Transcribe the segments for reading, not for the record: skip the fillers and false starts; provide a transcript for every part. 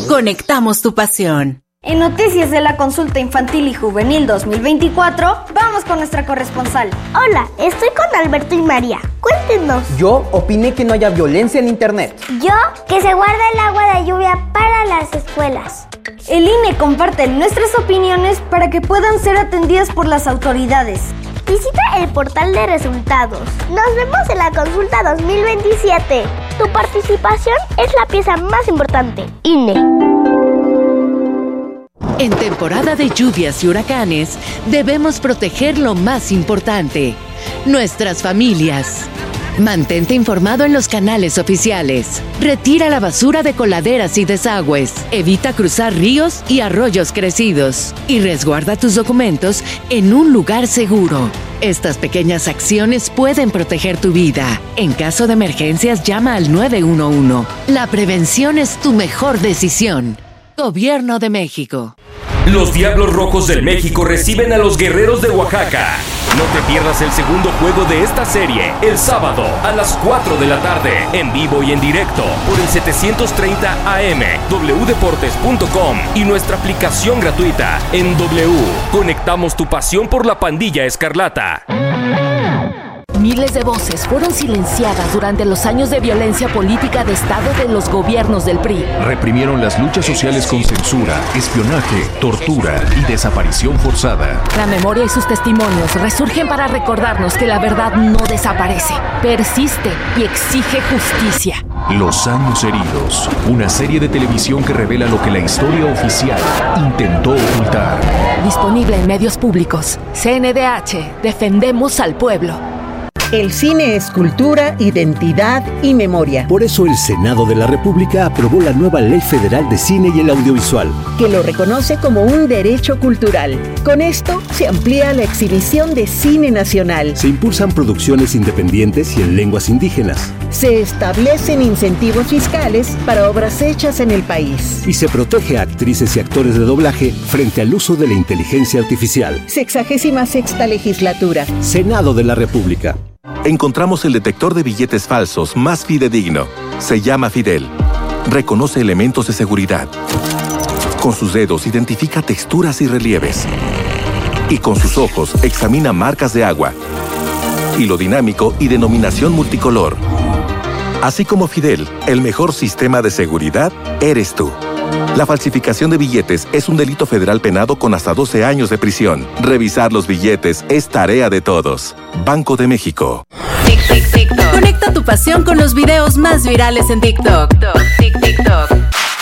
Conectamos tu pasión. En noticias de la consulta infantil y juvenil 2024, vamos con nuestra corresponsal. Hola, estoy con Alberto y María. Cuéntenos. Yo opiné que no haya violencia en internet. Yo, que se guarda el agua de lluvia para las escuelas. El INE comparte nuestras opiniones para que puedan ser atendidas por las autoridades. Visita el portal de resultados. Nos vemos en la consulta 2027. Tu participación es la pieza más importante. INE. En temporada de lluvias y huracanes, debemos proteger lo más importante, nuestras familias. Mantente informado en los canales oficiales. Retira la basura de coladeras y desagües. Evita cruzar ríos y arroyos crecidos. Y resguarda tus documentos en un lugar seguro. Estas pequeñas acciones pueden proteger tu vida. En caso de emergencias, llama al 911. La prevención es tu mejor decisión. Gobierno de México. Los Diablos Rojos del México reciben a los Guerreros de Oaxaca. No te pierdas el segundo juego de esta serie, el sábado a las 4 de la tarde, en vivo y en directo, por el 730 AM, wdeportes.com y nuestra aplicación gratuita en W. Conectamos tu pasión por la Pandilla Escarlata. Miles de voces fueron silenciadas durante los años de violencia política de Estado de los gobiernos del PRI. Reprimieron las luchas sociales con censura, espionaje, tortura y desaparición forzada. La memoria y sus testimonios resurgen para recordarnos que la verdad no desaparece, persiste y exige justicia. Los años heridos, una serie de televisión que revela lo que la historia oficial intentó ocultar. Disponible en medios públicos. CNDH, defendemos al pueblo. El cine es cultura, identidad y memoria. Por eso el Senado de la República aprobó la nueva Ley Federal de Cine y el Audiovisual, que lo reconoce como un derecho cultural. Con esto se amplía la exhibición de cine nacional. Se impulsan producciones independientes y en lenguas indígenas. Se establecen incentivos fiscales para obras hechas en el país. Y se protege a actrices y actores de doblaje frente al uso de la inteligencia artificial. 66ª legislatura. Senado de la República. Encontramos el detector de billetes falsos más fidedigno. Se llama Fidel. Reconoce elementos de seguridad. Con sus dedos identifica texturas y relieves. Y con sus ojos examina marcas de agua, hilo dinámico y denominación multicolor. Así como Fidel, el mejor sistema de seguridad eres tú. La falsificación de billetes es un delito federal penado con hasta 12 años de prisión. Revisar los billetes es tarea de todos. Banco de México. TikTok. Conecta tu pasión con los videos más virales en TikTok. TikTok.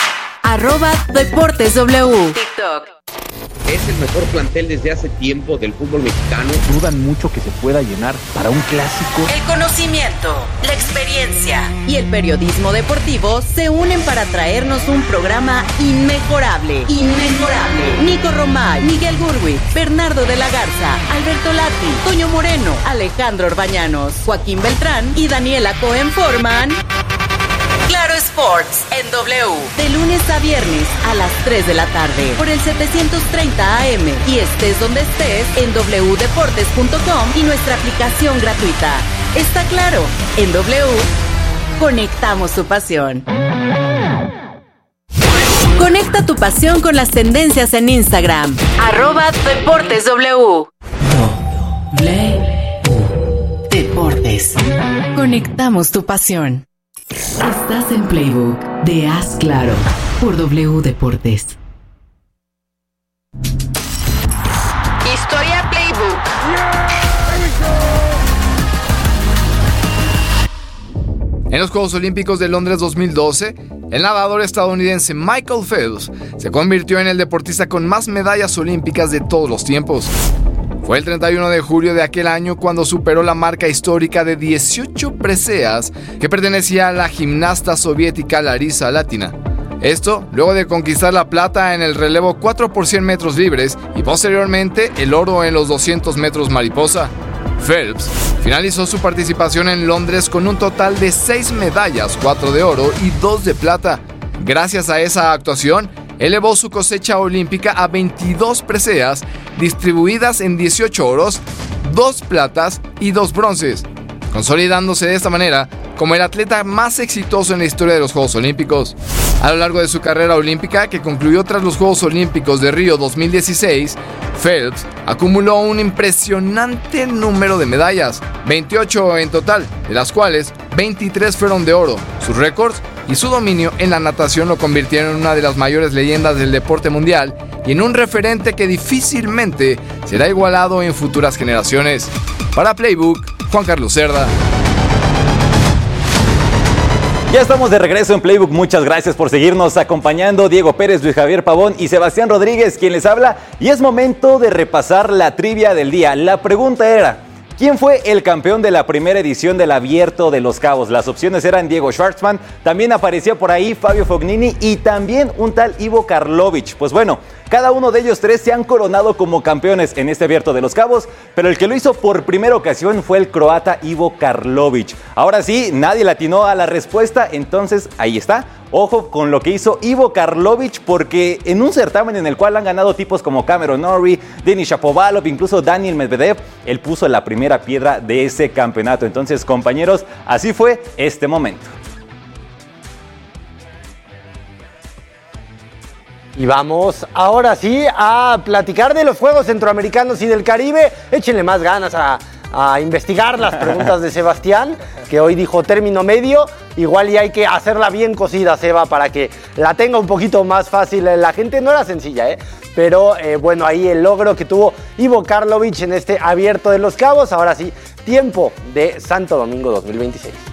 @DeportesW. TikTok. Es el mejor plantel desde hace tiempo del fútbol mexicano. Dudan mucho que se pueda llenar para un clásico. El conocimiento, la experiencia y el periodismo deportivo se unen para traernos un programa inmejorable. Nico Romay, Miguel Gurwitz, Bernardo de la Garza, Alberto Lati, Toño Moreno, Alejandro Orbañanos, Joaquín Beltrán y Daniela Cohen forman Claro Sports en W, de lunes a viernes a las 3 de la tarde por el 730 AM y estés donde estés en wdeportes.com y nuestra aplicación gratuita. Está claro, en W conectamos tu pasión. Conecta tu pasión con las tendencias en Instagram, @DeportesW. Deportes. Conectamos tu pasión. Estás en Playbook de Haz Claro por W Deportes. Historia Playbook. En los Juegos Olímpicos de Londres 2012, el nadador estadounidense Michael Phelps se convirtió en el deportista con más medallas olímpicas de todos los tiempos. Fue el 31 de julio de aquel año cuando superó la marca histórica de 18 preseas que pertenecía a la gimnasta soviética Larisa Latina. Esto luego de conquistar la plata en el relevo 4 por 100 metros libres y posteriormente el oro en los 200 metros mariposa. Phelps finalizó su participación en Londres con un total de 6 medallas, 4 de oro y 2 de plata. Gracias a esa actuación, elevó su cosecha olímpica a 22 preseas, distribuidas en 18 oros, 2 platas y 2 bronces, consolidándose de esta manera como el atleta más exitoso en la historia de los Juegos Olímpicos. A lo largo de su carrera olímpica, que concluyó tras los Juegos Olímpicos de Río 2016, Phelps acumuló un impresionante número de medallas, 28 en total, de las cuales 23 fueron de oro. Sus récords y su dominio en la natación lo convirtieron en una de las mayores leyendas del deporte mundial y en un referente que difícilmente será igualado en futuras generaciones. Para Playbook, Juan Carlos Cerda. Ya estamos de regreso en Playbook, muchas gracias por seguirnos acompañando. Diego Pérez, Luis Javier Pavón y Sebastián Rodríguez, quien les habla. Y es momento de repasar la trivia del día. La pregunta era: ¿quién fue el campeón de la primera edición del Abierto de Los Cabos? Las opciones eran Diego Schwartzman, también aparecía por ahí Fabio Fognini y también un tal Ivo Karlovic. Pues bueno, cada uno de ellos tres se han coronado como campeones en este Abierto de Los Cabos, pero el que lo hizo por primera ocasión fue el croata Ivo Karlovic. Ahora sí, nadie le atinó a la respuesta, entonces ahí está. Ojo con lo que hizo Ivo Karlovic, porque en un certamen en el cual han ganado tipos como Cameron Norrie, Denis Shapovalov, incluso Daniil Medvedev, él puso la primera piedra de ese campeonato. Entonces, compañeros, así fue este momento. Y vamos ahora sí a platicar de los Juegos Centroamericanos y del Caribe. Échenle más ganas a investigar las preguntas de Sebastián, que hoy dijo término medio. Igual y hay que hacerla bien cocida, Seba, para que la tenga un poquito más fácil la gente. No era sencilla, pero bueno, ahí el logro que tuvo Ivo Karlovic en este Abierto de Los Cabos. Ahora sí, tiempo de Santo Domingo 2026.